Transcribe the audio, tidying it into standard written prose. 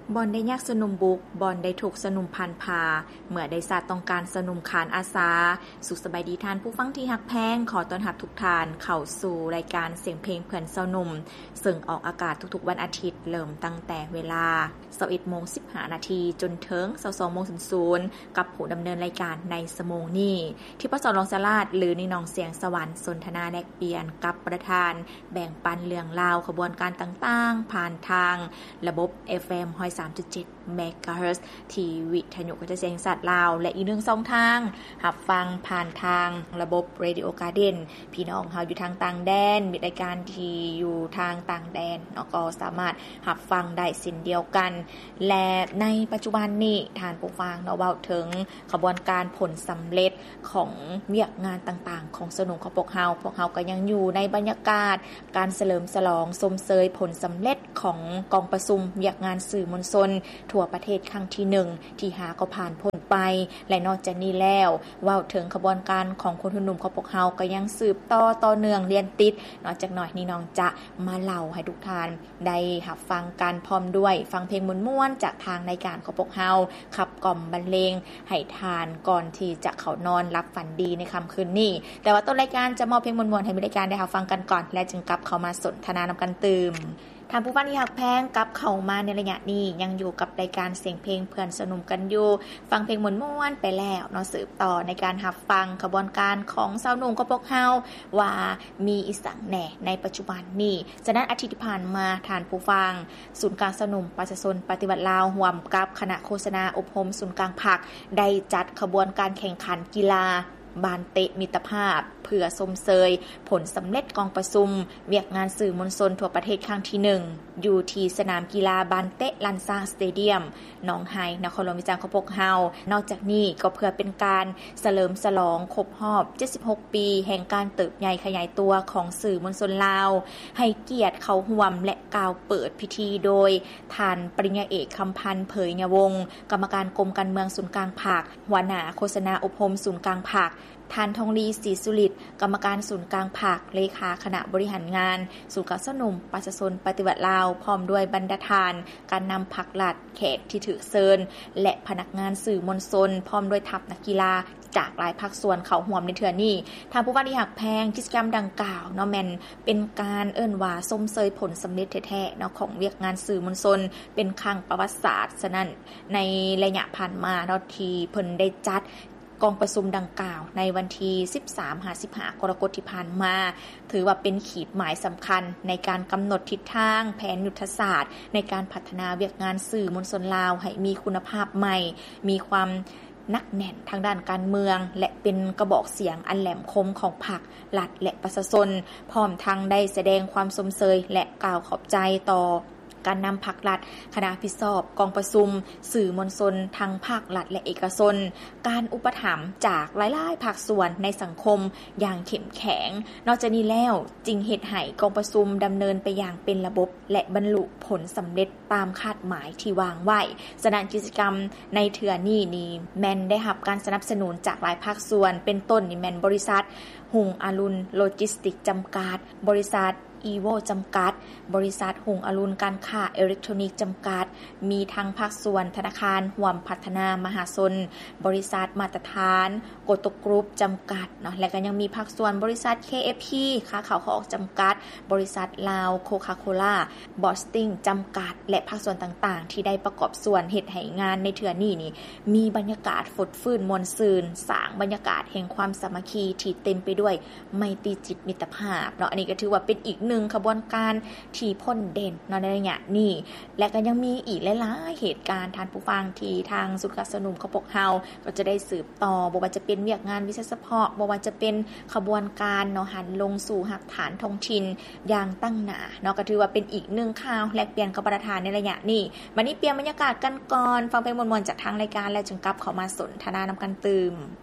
บอนได้ยากสนุมบุกบอนได้ถูกสนุมพันพาเมื่อได้ศาสตร์ต้องการสนุมขานอาสาสุขสบายดีท่านผู้ฟังที่ฮักแพงขอต้อนรับทุกท่านเข้าสู่รายการเสียงเพลงเพื่อนเซาหนุ่มซึ่งออกอากาศทุกๆวันอาทิตย์เริ่มตั้งแต่เวลา 21:15 น.จนถึง 22:00 น.กับผู้ดำเนินรายการในสมงนี้ที่ปสรองสลาดหรือนินองเสียงสวรรค์สนทนาแลกเปลี่ยนกับประธานแบ่งปันเรื่องราวขบวนการต่างๆผ่านทางระบบ FM 103.7 เมกะเฮิรตซ์ที่วิทยุกระจายเสียงสัตว์ลาวและอีกหนึ่งช่องทางรับฟังผ่านทางระบบ Radio Garden พี่น้องเฮาอยู่ทางต่างแดนมีรายการที่อยู่ทางต่างแดนเนาะก็สามารถรับฟังได้เช่นเดียวกันและในปัจจุบันนี้ท่านผู้ฟังเนาะเว้าถึงขบวนการผลสำเร็จของเวียกงานต่างๆของสนุกของพวกเฮาก็ยังอยู่ในบรรยากาศการเฉลิมฉลองชมเชยผลสำเร็จของกองประชุมเวียกงานสื่อมวลชนทั่วประเทศครั้งที่1ที่หาก็ผ่านพ้นไปและนอกจากนี้แล้วเว้าถึงขบวนการของคนหนุ่มของพวกเฮาก็ยังสืบต่อเนื่องเรียนติดนอกจากหน่อยนี้น้องจะมาเล่าให้ทุกท่านได้รับฟังกันพร้อมด้วยฟังเพลงม่วนๆจากทางรายการของพวกเฮาขับกล่อมบรรเลงให้ทานก่อนที่จะเข้านอนรับฝันดีในค่ำคืนนี้แต่ว่าต้นรายการจะมอบเพลงม่วนๆให้มีรายการได้รับฟังกันก่อนและจึงกลับเข้ามาสนทนานำกันตื่มท่านผู้ฟังที่ฮักแพงกลับเข้ามาในระยะนี้ยังอยู่กับรายการเสียงเพลงเพื่อนสนุมกันอยู่ฟังเพลงม่วนๆไปแล้วเนาะสืบต่อในการรับฟังขบวนการของสาวหนุ่มกับพวกเฮาว่ามีอีสังแหน่ในปัจจุบันนี้ฉะนั้นอาทิตย์ที่ผ่านมาท่านผู้ฟังศูนย์กลางสนุมประชาชนปฏิบัติลาวร่วมกับคณะโฆษณาอบรมศูนย์กลางภาคได้จัดขบวนการแข่งขันกีฬาบานเตะมิตรภาพเพื่อชมเชยผลสำเร็จกองประชุมเวียกงานสื่อมวลชนทั่วประเทศครั้งที่1อยู่ที่สนามกีฬาบานเตะลันซางสเตเดียมหนองไฮนครหลวงวิจารณ์ของพวกเฮานอกจากนี้ก็เพื่อเป็นการเฉลิมฉลองครบรอบ76ปีแห่งการเติบใหญ่ขยายตัวของสื่อมวลชนลาวให้เกียรติเข้าร่วมและกล่าวเปิดพิธีโดยท่านปริญญาเอกคำพันธ์เผยยวงศ์กรรมการกรมการเมืองศูนย์กลางภาคหัวหน้าโฆษณาอบรมศูนย์กลางภาคท่านทองลีศรีสุริตกรรมการศูนย์กลางภาคเลขาคณะบริหารงานศูนย์กลางสนุมประชาชนปฏิบัติลาวพร้อมด้วยบรรดาทานการนำผักหลัดแขกที่ถือเชิญและพนักงานสื่อมวลชนพร้อมด้วยทัพนักกีฬาจากหลายภาคส่วนเข้าร่วมในเทื่อนี้ทางผู้ว่าที่ฮักแพงกิจกรรมดังกล่าวเนาะแม่นเป็นการเอิ้นว่าชมเชยผลสำเร็จแท้ๆเนาะของเวียกงานสื่อมวลชนเป็นครั้งประวัติศาสตร์ฉะนั้นในระยะผ่านมาเนาะที่เพิ่นได้จัดกองประชุมดังกล่าวในวันที่ 13-15 กรกฎาคมที่ผ่านมาถือว่าเป็นขีดหมายสำคัญในการกำหนดทิศทางแผนยุทธศาสตร์ในการพัฒนาเวียกงานสื่อมวลชนลาวให้มีคุณภาพใหม่มีความนักแน่นทางด้านการเมืองและเป็นกระบอกเสียงอันแหลมคมของพรรครัฐและประชาชนพร้อมทั้งได้แสดงความชมเชยและกล่าวขอบใจต่อการนำภาครัฐคณะรับผิดชอบกองประชุมสื่อมวลชนทั้งภาครัฐและเอกชนการอุปถัมภ์จากหลายๆภาคส่วนในสังคมอย่างเข้มแข็งนอกจากนี้แล้วจึงเฮ็ดให้กองประชุมดำเนินไปอย่างเป็นระบบและบรรลุผลสำเร็จตามคาดหมายที่วางไว้ฉะนั้นกิจกรรมในเทื่อนี้นี่แม่นได้รับการสนับสนุนจากหลายภาคส่วนเป็นต้นนี่แม่นบริษัทหุงอรุณโลจิสติกส์จำกัดบริษัทอีโวจำกัดบริษัทหุงอรุณการค้าอิเล็กทรอนิกส์จำกัดมีทั้งภาคส่วนธนาคารร่วมพัฒนามหาชนบริษัทมาตรฐานโกโตกรุ๊ปจำกัดเนาะและก็ยังมีภาคส่วนบริษัท KFP ค้าขาวขอออกจำกัดบริษัทลาวโคคาโคล่าบอสติงจำกัดและภาคส่วนต่างๆที่ได้ประกอบส่วนเฮ็ดให้งานในเทื่อนี้นี่มีบรรยากาศฟดฟื้นมวลซื่นสร้างบรรยากาศแห่งความสามัคคีที่เต็มไปด้วยไมตรีจิตมิตรภาพเนาะอันนี้ก็ถือว่าเป็นอีกหนึ่งขบวนการที่พ้นเด่นในระยะนี้และก็ยังมีอีกหลายๆเหตุการณ์ท่านผู้ฟังที่ทางศูนย์การสนุมของพวกเฮาก็จะได้สืบต่อบ่ว่าจะเป็นเวียกงานวิชาเฉพาะบ่ว่าจะเป็นขบวนการเนาะหันลงสู่หลักฐานท้องถิ่นอย่างตั้งหน้าเนาะก็ถือว่าเป็นอีกหนึ่งข่าวแลกเปลี่ยนกับประธานในระยะนี้วันนี้เปลี่ยนบรรยากาศกันก่อนฟังเพลงม่วนๆจากทางรายการแล้วจึงกลับเข้ามาสนทนานำกันตื่ม